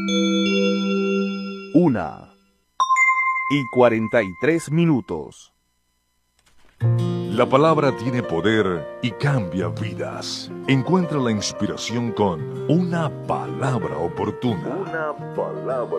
1:43. La palabra tiene poder y cambia vidas. Encuentra la inspiración con Una Palabra Oportuna.